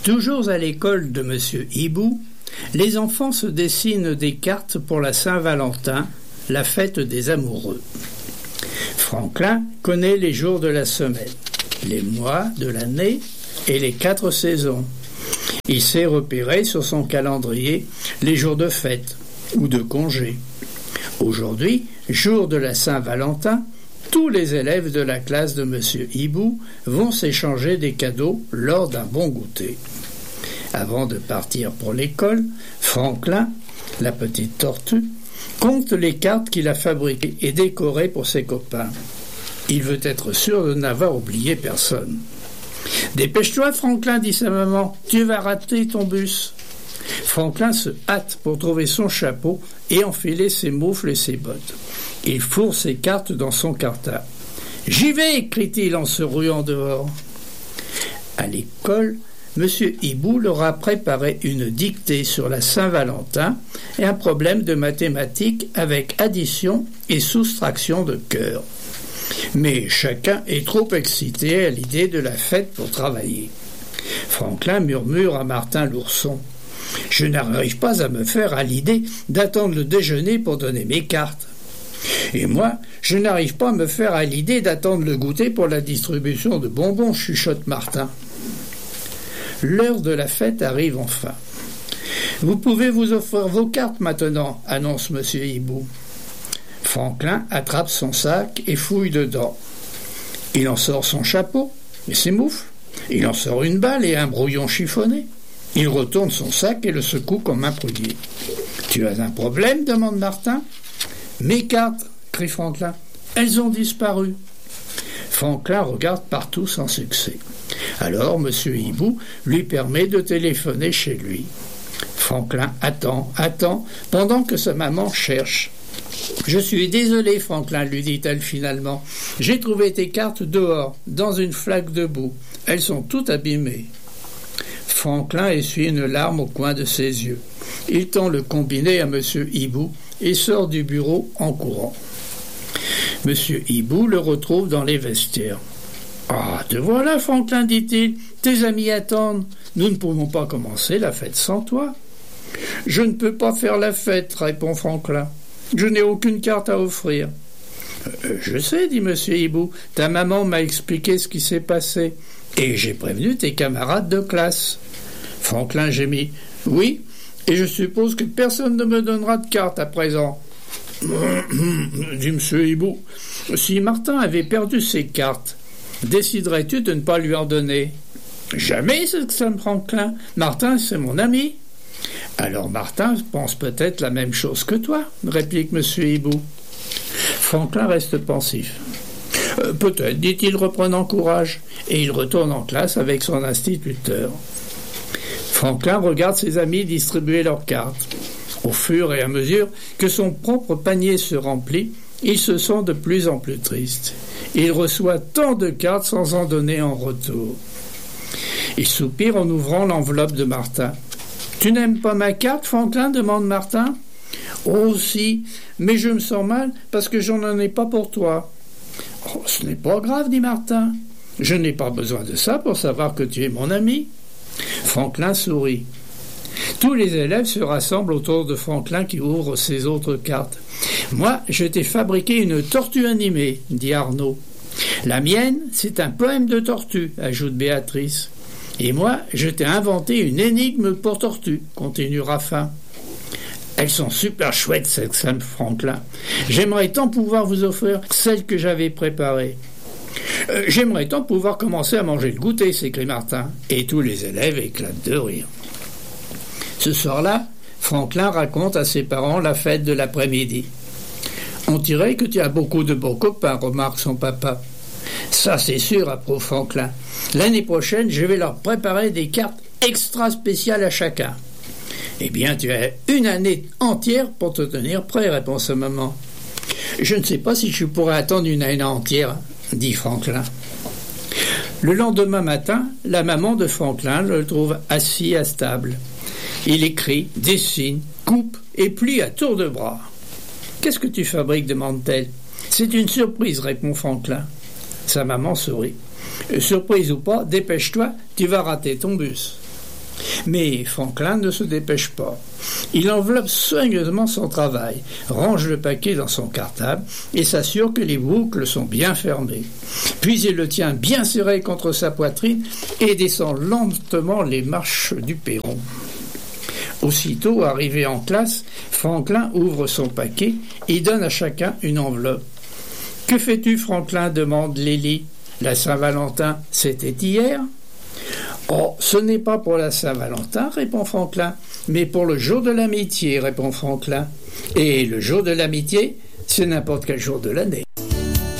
Toujours à l'école de Monsieur Hibou, les enfants se dessinent des cartes pour la Saint-Valentin, la fête des amoureux. Franklin connaît les jours de la semaine, les mois de l'année et les 4 saisons. Il sait repérer sur son calendrier les jours de fête ou de congé. Aujourd'hui, jour de la Saint-Valentin, tous les élèves de la classe de Monsieur Hibou vont s'échanger des cadeaux lors d'un bon goûter. Avant de partir pour l'école, Franklin, la petite tortue, compte les cartes qu'il a fabriquées et décorées pour ses copains. Il veut être sûr de n'avoir oublié personne. « Dépêche-toi, Franklin, dit sa maman, tu vas rater ton bus. » Franklin se hâte pour trouver son chapeau et enfiler ses moufles et ses bottes. Il fourre ses cartes dans son cartable. « J'y vais !» crie-t-il en se ruant dehors. À l'école, Monsieur Hibou leur a préparé une dictée sur la Saint-Valentin et un problème de mathématiques avec addition et soustraction de cœur. Mais chacun est trop excité à l'idée de la fête pour travailler. Franklin murmure à Martin l'ourson. « Je n'arrive pas à me faire à l'idée d'attendre le déjeuner pour donner mes cartes. Et moi, je n'arrive pas à me faire à l'idée d'attendre le goûter pour la distribution de bonbons, chuchote Martin. » L'heure de la fête arrive enfin. « Vous pouvez vous offrir vos cartes maintenant, annonce Monsieur Hibou. » Franklin attrape son sac et fouille dedans. Il en sort son chapeau et ses moufles. Il en sort une balle et un brouillon chiffonné. Il retourne son sac et le secoue comme un prudier. « Tu as un problème ?» demande Martin. « Mes cartes !» crie Franklin. « Elles ont disparu. » Franklin regarde partout sans succès. Alors Monsieur Hibou lui permet de téléphoner chez lui. Franklin attend, pendant que sa maman cherche. « Je suis désolé, Franklin, lui dit-elle finalement. J'ai trouvé tes cartes dehors, dans une flaque de boue. Elles sont toutes abîmées. » Franklin essuie une larme au coin de ses yeux. Il tend le combiné à Monsieur Hibou et sort du bureau en courant. Monsieur Hibou le retrouve dans les vestiaires. « Ah, te voilà, Franklin, dit-il. Tes amis attendent. Nous ne pouvons pas commencer la fête sans toi. »« Je ne peux pas faire la fête, répond Franklin. Je n'ai aucune carte à offrir. »« Je sais, dit Monsieur Hibou. Ta maman m'a expliqué ce qui s'est passé. Et j'ai prévenu tes camarades de classe. » Franklin gémit. « Oui, et je suppose que personne ne me donnera de carte à présent. » dit Monsieur Hibou. « Si Martin avait perdu ses cartes, déciderais-tu de ne pas lui en donner ?»« Jamais, s'exclame Franklin. Martin, c'est mon ami. »« Alors Martin pense peut-être la même chose que toi, réplique Monsieur Hibou. Franklin reste pensif. « Peut-être, dit-il reprenant courage, et il retourne en classe avec son instituteur. Franklin regarde ses amis distribuer leurs cartes. Au fur et à mesure que son propre panier se remplit, il se sent de plus en plus triste. Il reçoit tant de cartes sans en donner en retour. Il soupire en ouvrant l'enveloppe de Martin. « Tu n'aimes pas ma carte, Franklin ?» demande Martin. « Oh si, mais je me sens mal parce que je n'en ai pas pour toi. »« Oh, ce n'est pas grave, dit Martin. Je n'ai pas besoin de ça pour savoir que tu es mon ami. » Franklin sourit. Tous les élèves se rassemblent autour de Franklin qui ouvre ses autres cartes. « Moi, je t'ai fabriqué une tortue animée, dit Arnaud. « La mienne, c'est un poème de tortue, ajoute Béatrice. « Et moi, je t'ai inventé une énigme pour tortue, continue Raffin. »« Elles sont super chouettes, s'exclame Franklin. J'aimerais tant pouvoir vous offrir celles que j'avais préparées. »« J'aimerais tant pouvoir commencer à manger le goûter, s'écrie Martin. » Et tous les élèves éclatent de rire. Ce soir-là, Franklin raconte à ses parents la fête de l'après-midi. « On dirait que tu as beaucoup de bons copains, remarque son papa. »« Ça, c'est sûr, approuve Franklin. L'année prochaine, je vais leur préparer des cartes extra spéciales à chacun. »« Eh bien, tu as une année entière pour te tenir prêt, répond sa maman. »« Je ne sais pas si je pourrais attendre une année entière, dit Franklin. » Le lendemain matin, la maman de Franklin le trouve assis à table. Il écrit, dessine, coupe et plie à tour de bras. « Qu'est-ce que tu fabriques ?» demande-t-elle. « C'est une surprise, répond Franklin. » Sa maman sourit. « Surprise ou pas, dépêche-toi, tu vas rater ton bus. » Mais Franklin ne se dépêche pas. Il enveloppe soigneusement son travail, range le paquet dans son cartable et s'assure que les boucles sont bien fermées. Puis il le tient bien serré contre sa poitrine et descend lentement les marches du perron. Aussitôt arrivé en classe, Franklin ouvre son paquet et donne à chacun une enveloppe. « Que fais-tu, Franklin » demande Lily. « La Saint-Valentin, c'était hier ?»« Oh, ce n'est pas pour la Saint-Valentin, répond Franklin, mais pour le jour de l'amitié, répond Franklin. Et le jour de l'amitié, c'est n'importe quel jour de l'année.